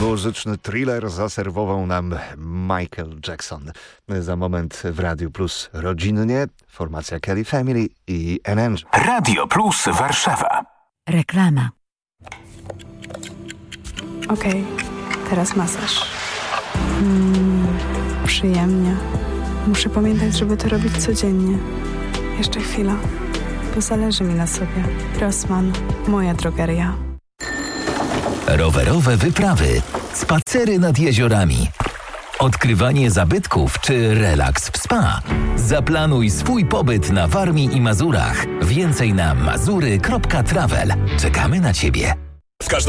muzyczny thriller zaserwował nam Michael Jackson. Za moment w Radio Plus rodzinnie formacja Kelly Family i NN. Radio Plus Warszawa. Reklama. Okej, teraz masaż. Przyjemnie. Muszę pamiętać, żeby to robić codziennie. Jeszcze chwila, bo zależy mi na sobie. Rossmann, moja drogeria. Rowerowe wyprawy, spacery nad jeziorami, odkrywanie zabytków czy relaks w spa. Zaplanuj swój pobyt na Warmii i Mazurach. Więcej na mazury.travel. Czekamy na Ciebie.